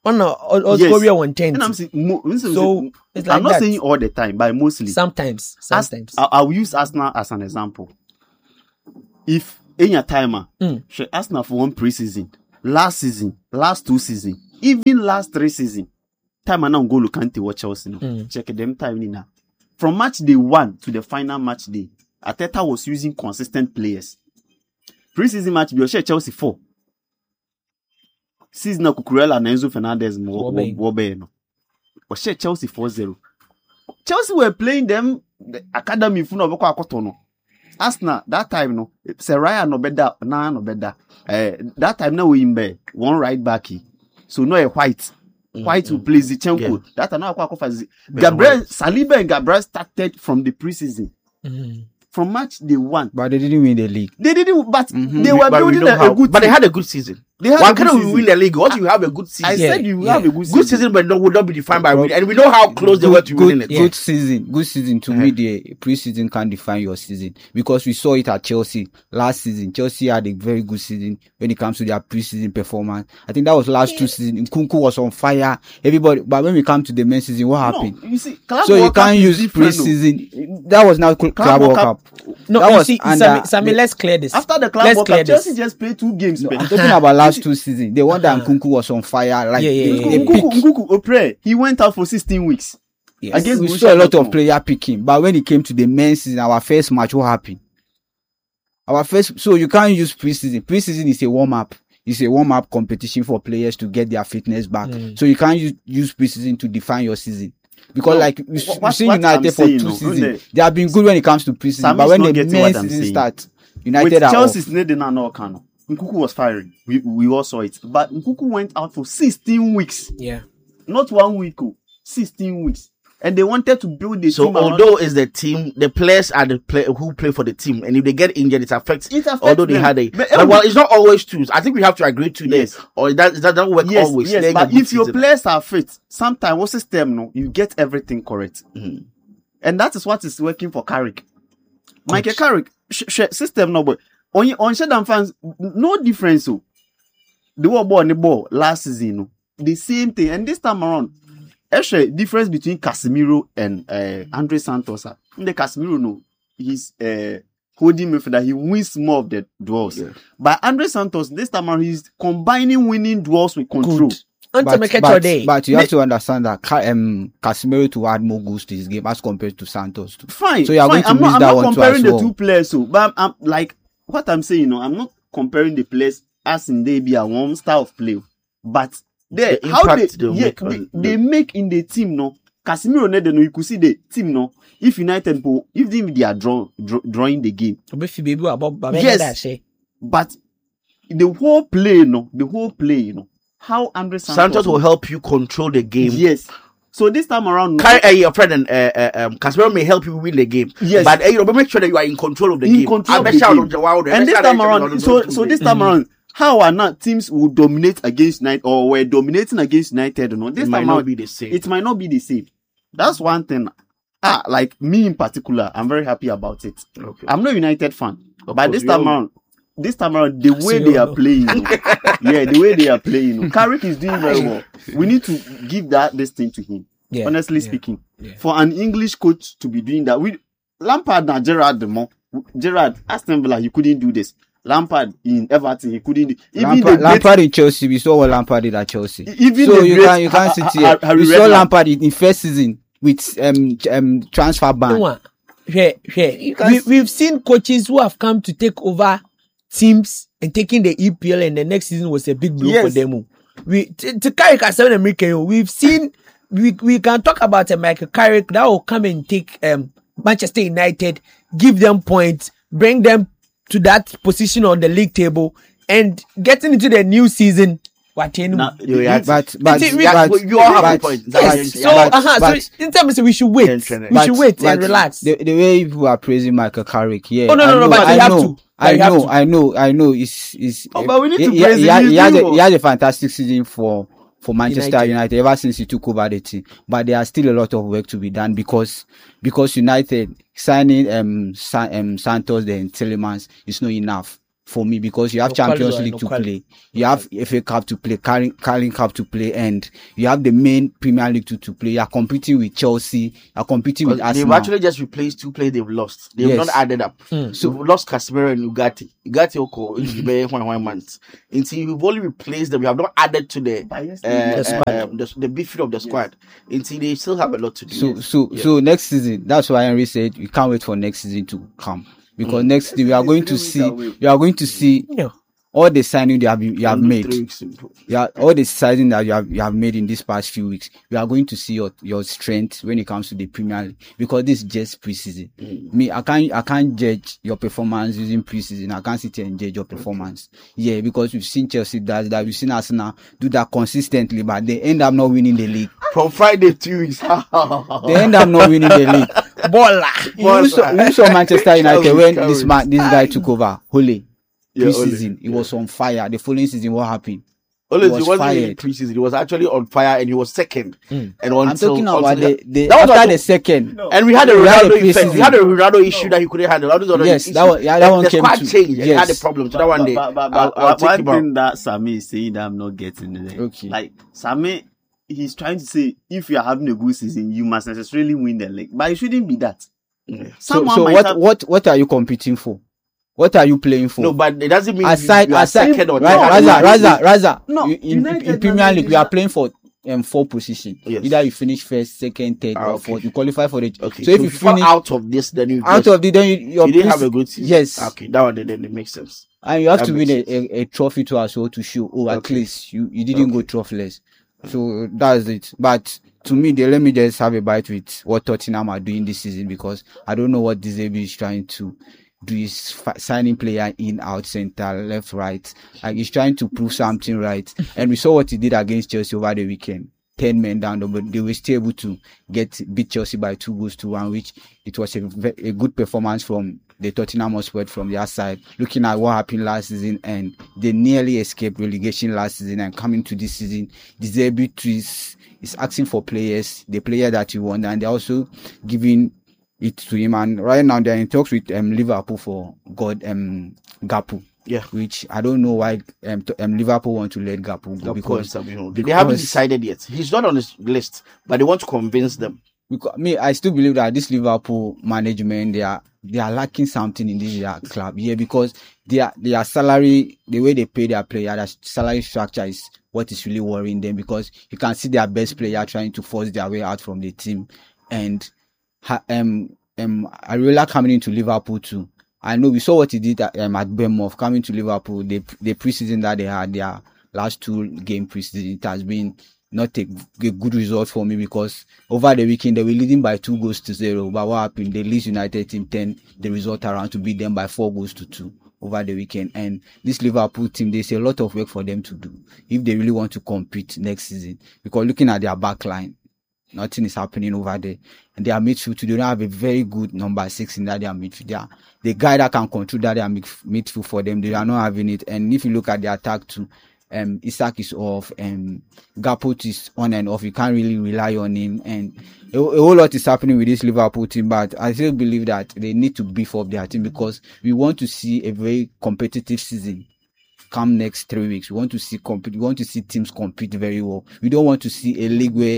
On a or Yes. Korea one ten. And I'm saying, mo- So, it's like I'm not that. saying all the time, but mostly. Sometimes, As- sometimes. I- I'll use Arsenal as an example. If in your timer, Mm. she Arsenal for one preseason, last season, last two season, even last three season, time and now go look at what Chelsea no. Mm. Check them time in now. From match day one to the final match day, Arteta was using consistent players. Preseason match, we share Chelsea four. Season of Cucurella and Enzo Fernandez mo Wobe. wobe no. We share Chelsea four zero. Chelsea were playing them the academy funo boko akotono. Arsenal that time no, Seraya no better, na no better. Eh, that time now we in be one right back. So no a white. White who plays the Chenko. Yeah. That are now akwa Gabriel Saliba and Gabriel started from the preseason. Mm. From match day one. But they didn't win the league. They didn't, but Mhm. they were But we building know a, how- a good But they team. had a good season. They had Why a good can't we season. win the league? Once you have a good season, I Yeah, said you yeah. have a good season. good season, but no, will not be defined by winning. And we know how close they good, were to good, winning it. Yeah. good season. Good season to Uh-huh. me. The preseason can't define your season because we saw it at Chelsea last season. Chelsea had a very good season when it comes to their preseason performance. I think that was last two seasons. Nkunku was on fire. Everybody, but when we come to the main season, what happened? No, you see, Club So you World Cup can't is use different, no. preseason. That was now Cl- Club World World Cup. No, That you was see, under Sammy, Sammy the- let's clear this. After the Club let's World clear Cup, this. Chelsea just played two games. No, man. I'm talking about last two seasons. The one that Nkunku was on fire. Like Yeah, yeah, they, yeah, they yeah. pick. Nkunku, Nkunku, Opre, he went out for sixteen weeks. Yes. Against We Borussia saw a lot of Dortmund. player picking, but when it came to the main season, our first match, what happened? Our first, so you can't use preseason. Preseason is a warm up. It's a warm up competition for players to get their fitness back. Mm. So you can't use, use preseason to define your season. Because No, like we what- we see what I'm United for saying, two no, seasons, no, they have been good when it comes to preseason, Sam but is when not the getting main what I'm season saying. starts, With United are off. Chelsea's needing an Okano. Nkunku was firing. We, we all saw it. But Nkunku went out for sixteen weeks. Yeah. Not one week, oh, sixteen weeks. And they wanted to build the So team around- although it's the team, the players are the play who play for the team, and if they get injured, it affects. It affects although they them. had a, But- but, well, it's not always true. I think we have to agree to Yes. this, or that that doesn't work yes, always. yes, Playing a but good if your season. players are fit, sometimes what system no, you get everything correct. Mhm. And that is what is working for Carrick. Michael Carrick, sh- sh- system no, but on on Shadam fans, no difference. So the war ball and the ball last season, no, the same thing. And this time around, actually, difference between Casemiro and uh, Andre Santos. ah, The Casemiro, no, he's uh, holding midfielder. He wins more of the duels. Yeah. But Andre Santos, this time around, he's combining winning duels with control. Good. Until But, make it your but, day. but you have to understand that Ca- um, Casemiro to add more goals to his game as compared to Santos. Too. Fine. So you are fine. going to I'm miss not, I'm that not one too comparing as the well. two players, so but I'm, I'm like what I'm saying. You know, I'm not comparing the players as in they be a one style of play, but they The how they impact they'll yeah, make they, on they the- make in the team. No, Casemiro, no, you could see the team. No, if United, go- if they, they are draw, draw, drawing the game, Obefi baby about Baba Yes. Yes. but the whole play, no, the whole play, you know, how Andre Santos, Santos will help you control the game. Yes. So this time around, no, Carry, uh, your friend and uh, uh, um, Casemiro may help you win the game. Yes. But uh, you know, but make sure that you are in control of the in game. control of I the bet you game. out wow, the And best this out time of around, the so two so days. this time around, how are not teams will dominate against United or were dominating against United? You know, this it might time not around, be the same. it might not be the same. That's one thing. Ah, like me in particular, I'm very happy about it. Okay. I'm not a United fan, Of but course, this we time all- around, this time around, the way you they all are know. playing, you know, yeah, the way they are playing, you know, Carrick is doing very well. We need to give that this thing to him. Yeah, honestly yeah, speaking, yeah. for an English coach to be doing that, we Lampard and Gerrard, the more Gerrard, Aston Villa, he couldn't do this. Lampard in Everton, he couldn't do. Even Lampard, the great- Lampard in Chelsea, we saw what Lampard did at Chelsea. Even so the you great can you can't Ha- sit Ha- here. Ha- Harry We saw Redknapp. Lampard in, in first season with um um transfer ban. No, here, here. can We, s- we've seen coaches who have come to take over teams and taking the E P L, and the next season was a big blow for Yes. them. We to, to Carrick as an American, we've seen. We we can talk about a Michael Carrick that will come and take um Manchester United, give them points, bring them to that position on the league table, and getting into the new season. What you know? Now, You are- But but, It's- we- but, you all have a but- point. Yes. So, but- uh-huh, but- so in terms of we should wait. Yeah, We Trent. should wait and relax. The, the way people are praising Michael Carrick, yeah. Oh, no, no, I no, know, but I you have know, to. But I you have know, to. I know, I know. It's it's. Oh, but we need to he, praise he, him. he, had- He's he, had doing a, well. he had a fantastic season for for Manchester United. United. ever since he took over the team. But there are still a lot of work to be done because because United signing um, San, um Santos and Tielemans is not enough. for me, because you have No Champions quality, League no to quality. play, you have F A Cup to play, Carling, Carling Cup to play, and you have the main Premier League to, to play. You are competing with Chelsea, you are competing with They've Arsenal. actually just replaced two players they've lost. They've Yes. not added up. Mm. So we've lost Casemiro and Ugarte. Ugarte Oko in the very one one months. Until you've only replaced them, you have not added to the But yes, uh, the uh, squad. um, the, the beefing of the squad. Until they still have a lot to do. So, so, Yeah. so next season, that's why Henry said we can't wait for next season to come, because next season we are going to see, we are going to see Yeah. all the signing you have you have Only made. three weeks in- Yeah, all the signing that you have you have made in these past few weeks, you are going to see your, your strength when it comes to the Premier League, because this is just preseason. Me, I can't I can't judge your performance using preseason. I can't sit here and judge your performance. Yeah, because we've seen Chelsea does that, we've seen Arsenal do that consistently, but they end up not winning the league. From Friday two weeks. They end up not winning the league. Baller. You saw, you saw Manchester United Cowards, when cowards. this man this guy took over. Holy. Yeah, Preseason, Ole. it was on fire. The following season, what happened? Only He it was wasn't really fired. preseason. He was actually on fire and he was second. And until, I'm talking about until the, the that was after until- the second. And we had a We had a Ronaldo effect. We preseason. had a Ronaldo issue that he couldn't handle. That was another Yes, issue. that was- yeah, that the, one the came squad to- changed and yes. had a problem. So that one day, But, but, but, I'll, but I'll take one him out. thing that Sammy is saying that I'm not getting there. Okay. Like Sammy, he's trying to say if you are having a good season, you must necessarily win the league. But it shouldn't be that. Yeah. So, Someone so might what, have- what, what are you competing for? What are you playing for? No, but it doesn't mean aside, you are aside, second or Raza, third. Raza, Raza, Raza. No, you- in, United in Premier doesn't League, do we are that. playing for um four position. Yes. Either you finish first, second, third, Ah, or okay. fourth. You qualify for the. Okay, So if you fall finish out of this, then you out just, of the, then you, your you didn't have pre- a good season. Yes. Okay, that one then, then it makes sense. And you have That to win a, makes a, a trophy to as well to show, oh, at Okay. least you, you didn't go Okay. trophyless. So that's it. But to me, they let me just have a bite with what Tottenham are doing this season, because I don't know what De Zerbi is trying to do. Is fi- signing player in, out, center, left, right. Like he's trying to prove something right. And we saw what he did against Chelsea over the weekend. Ten men down, but they were still able to get beat Chelsea by two goals to one, which it was a, ve- a good performance from the Tottenham Hotspur from their side. Looking at what happened last season, and they nearly escaped relegation last season, and coming to this season, De Zerbi is is asking for players, the player that you want, and they're also giving it to him. And right now they're in talks with um, Liverpool for God um Gapu. Yeah. Which I don't know why um, to, um Liverpool want to let Gapu go, Of because course, you know, they haven't because- decided yet. He's not on his list, but they want to convince them. because me, I still believe that this Liverpool management, they are they are lacking something in this their club. Yeah, because their their salary, the way they pay their player, their salary structure is what is really worrying them, because you can see their best player trying to force their way out from the team, and ha, um um Areola coming into Liverpool too. I know we saw what he did at, um, at Bournemouth, coming to Liverpool. The the preseason that they had, their last two game preseason, it has been not a, a good result for me, because over the weekend they were leading by two goals to zero. But what happened? The Leeds United team turned the result around to beat them by four goals to two over the weekend. And this Liverpool team, there's a lot of work for them to do if they really want to compete next season. Because looking at their back line, nothing is happening over there. And their midfield, they don't have a very good number six in that their midfield. They are, the guy that can control that their midf- midfield for them, they are not having it. And if you look at the attack too, um, Isak is off, and Gapot is on and off. You can't really rely on him. And a, a whole lot is happening with this Liverpool team, but I still believe that they need to beef up their team, because we want to see a very competitive season come next three weeks. We want to see compete. We want to see teams compete very well. We don't want to see a league where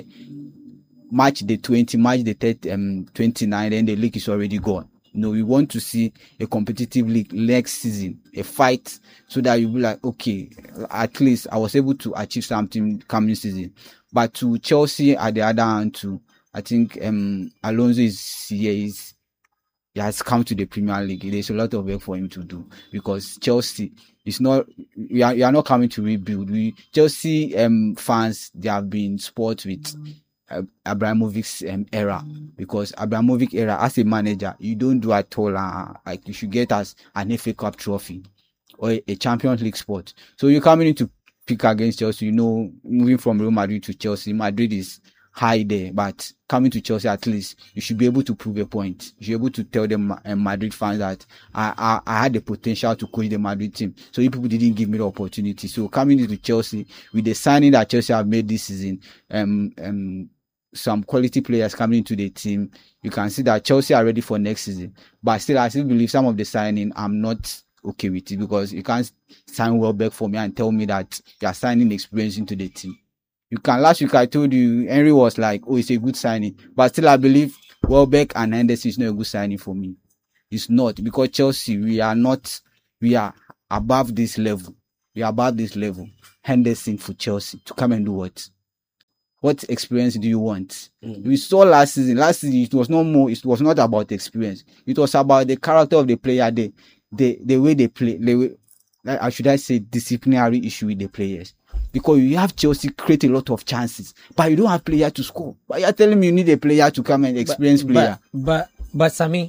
match the twenty, match the thirty, um, twenty-nine, and the league is already gone. No, we want to see a competitive league next season, a fight, so that you'll be like, okay, at least I was able to achieve something coming season. But to Chelsea, at the other hand, too, I think um, Alonso is here, is he has come to the Premier League. There's a lot of work for him to do, because Chelsea is not, we are, we are not coming to rebuild. We Chelsea um, fans, they have been spoiled with uh, Abramovich's um, era, because Abramovich era, as a manager, you don't do at all. Uh, like you should get us an F A Cup trophy or a, a Champions League spot. So you're coming in to pick against Chelsea. You know, moving from Real Madrid to Chelsea, Madrid is high there, but coming to Chelsea, at least you should be able to prove a point. You should be able to tell them uh, Madrid fans that I, I I had the potential to coach the Madrid team. So you people didn't give me the opportunity. So coming into Chelsea with the signing that Chelsea have made this season, um um some quality players coming into the team, you can see that Chelsea are ready for next season. But still, I still believe some of the signing, I'm not okay with it because you can't sign Welbeck for me and tell me that you are signing experience into the team. You can. Last week I told you Henry was like, oh, it's a good signing, but still I believe Welbeck and Henderson is not a good signing for me. It's not, because Chelsea, we are not, we are above this level. We are above this level. Henderson for Chelsea to come and do what? What experience do you want? Mm-hmm. We saw last season. Last season it was not more. It was not about experience. It was about the character of the player, the the the way they play. The way, I should I say, disciplinary issue with the players. Because you have Chelsea create a lot of chances, but you don't have player to score. But you're telling me you need a player to come and experience but, player. But but but Sammy,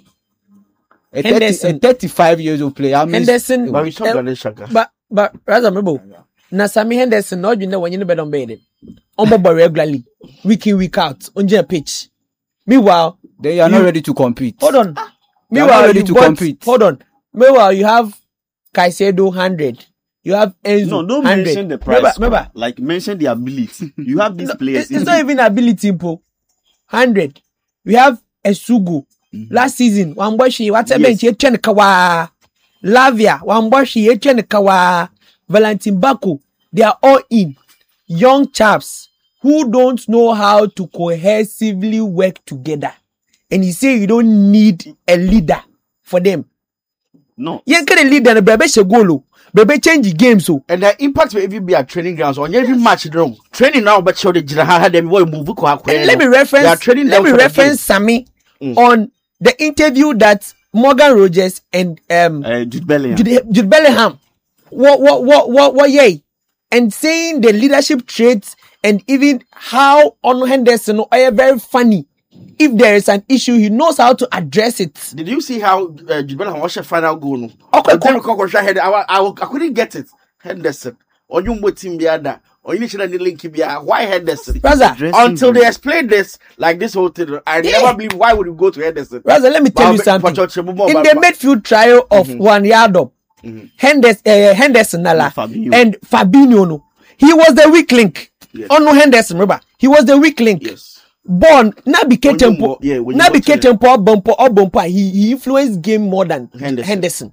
a, thirty, a thirty-five years old player. Henderson, But we saw uh, Granit Xhaka. but but rather remember, na Sammy Henderson not you know when you know better on bed. On board regularly, week in week out on your pitch. Meanwhile, they are you, not ready to compete. Hold on. They Meanwhile, are not ready you to bought, compete. Hold on. Meanwhile, you have Caicedo hundred. You have Enzo. No, don't one hundred. mention the price. Remember, remember. Like mention the ability. You have these No, players. It's not even ability, po. Hundred. We have Esugo. Mm-hmm. Last season, Wamboshi, what's a bench? Yechen Kawa. Lavia, Wamboshi, Yechen Kawa. Valentin Baku. They are all in. Young chaps who don't know how to cohesively work together. And you say you don't need a leader for them. No. You can't lead them. Baby, she go Baby, change the game so. And the impact will even be at training grounds on every match. Wrong training now, but show the general them will move. Let me reference. Let me reference Sammy mm. on the interview that Morgan Rogers and um uh, Jude Bellingham. Jude, Jude Bellingham. What what what what what yay? And saying the leadership traits and even how on Henderson are very funny. If there is an issue, he knows how to address it. Did you see how uh, Jude Bellingham watched a final goal? No? Okay, I, I, I, I couldn't get it. Henderson. Or you put him the other. Or you need to link him. Why Henderson? Brother, until they explain this, like this whole thing, I yeah. never believe why would you go to Henderson. Brother, let me tell you something. In the midfield trial of mm-hmm. Juan Yardo, mm-hmm. Henderson, uh, Henderson Nala, Fabinho. and Fabinho, no, he was the weak link. Yes. Oh no, Henderson, remember, he was the weak link. Yes. Born Nabi Ketempo, yeah, Nabi Ketempo, bumper or bumper. He he influenced game more than Henderson. Henderson.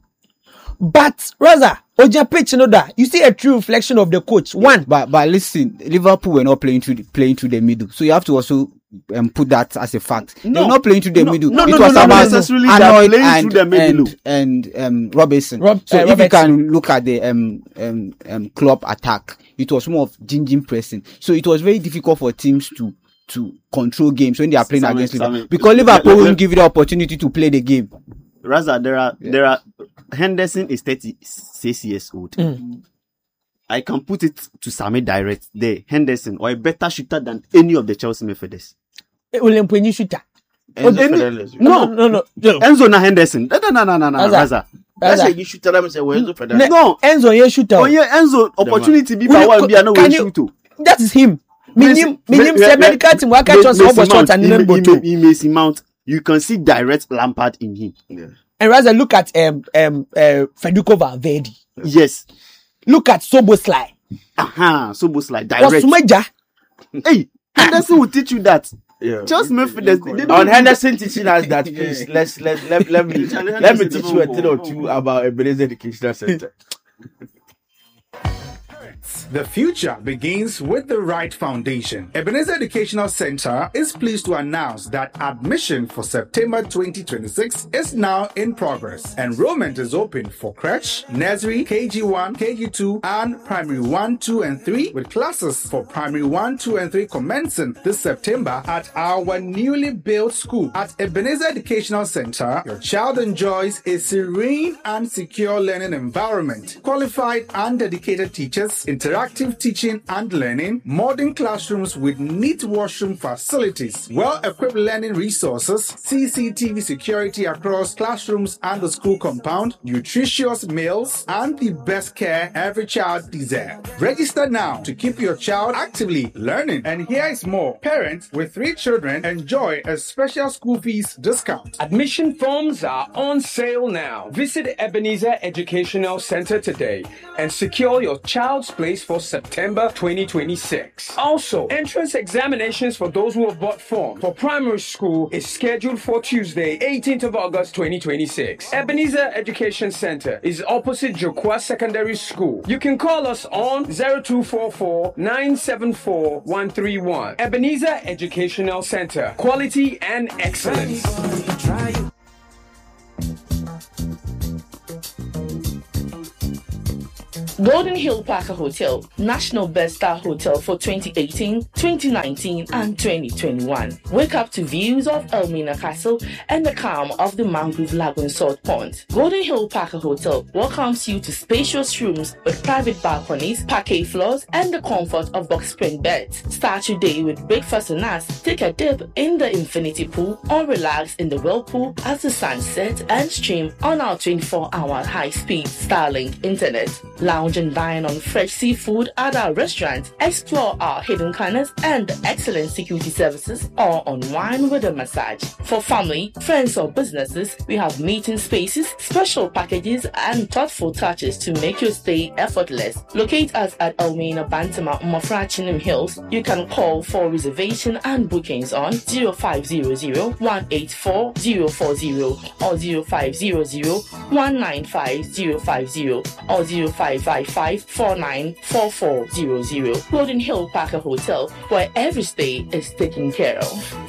But rather, Oja pitch, you know that you see a true reflection of the coach. One, but but listen, Liverpool were not playing to the, playing to the middle, so you have to also um, put that as a fact. No, they were not playing to the no, middle. No, it no, was no, about no, necessarily Arnold playing and, to the middle. and and um, Robertson. Rob, so uh, if Robertson. you can look at the um um um club attack, it was more of ginging pressing. So it was very difficult for teams to. to control games when they are playing Sammy, against Liverpool. Sammy. Because Liverpool won't give you the opportunity to play the game. Raza, there are, yeah. there are, Henderson is thirty-six years old. Mm. I can put it to Sammy direct there. Henderson, or a better shooter than any of the Chelsea midfielders. William Penny shooter. Enzo no, no, no, no. Enzo na Henderson. No, no, no, no, no, no, Raza. That's a you shooter. Let me say, Enzo Fernandez. No, Enzo, you shooter. Oh, yeah, Enzo, opportunity be by one, be another shooter. That is him. Minim, minim, say medical team. Why can't you watch shot and then go to? He may mount. You can see direct Lampard in him. Yeah. And rather look at um um uh, Federico Valverde. Yes. Look at Soboslai. Aha, Soboslai direct. Wasumeja. Hey, Henderson will teach you that. Yeah. Just Memphis. On Henderson teaching us that, please let's let let let me let me teach you a thing or two about Ebenezer Educational Center. The future begins with the right foundation. Ebenezer Educational Center is pleased to announce that admission for September twenty twenty-six is now in progress. Enrollment is open for crèche, nursery, K G one, K G two, and primary one, two, and three, with classes for primary one, two, and three commencing this September at our newly built school. At Ebenezer Educational Center, your child enjoys a serene and secure learning environment, qualified and dedicated teachers, interactive teaching and learning, modern classrooms with neat washroom facilities, well-equipped learning resources, C C T V security across classrooms and the school compound, nutritious meals, and the best care every child deserves. Register now to keep your child actively learning. And here is more. Parents with three children enjoy a special school fees discount. Admission forms are on sale now. Visit Ebenezer Educational Center today and secure your child's place place for September twenty twenty-six. Also, entrance examinations for those who have bought form for primary school is scheduled for Tuesday, eighteenth of August twenty twenty-six. Ebenezer Education Center is opposite Jokwa Secondary School. You can call us on zero two four four nine seven four one three one. Ebenezer Educational Center. Quality and excellence. Golden Hill Parker Hotel, National Best Star Hotel for twenty eighteen, twenty nineteen, and twenty twenty-one. Wake up to views of Elmina Castle and the calm of the Mangrove Lagoon Salt Pond. Golden Hill Parker Hotel welcomes you to spacious rooms with private balconies, parquet floors, and the comfort of box spring beds. Start your day with breakfast on us, take a dip in the infinity pool, or relax in the whirlpool as the sun sets and stream on our twenty-four hour high-speed Starlink internet. Lounge and dine on fresh seafood at our restaurant, explore our hidden corners and excellent security services, or unwind with a massage. For family, friends, or businesses, we have meeting spaces, special packages, and thoughtful touches to make your stay effortless. Locate us at Elmina Bantama Mofra Chinham Hills. You can call for reservation and bookings on zero five zero zero one eight four zero four zero or zero five zero zero one nine five zero five zero or zero five five five four nine four four zero zero. Golden Hill Parker Hotel, where every stay is taken care of.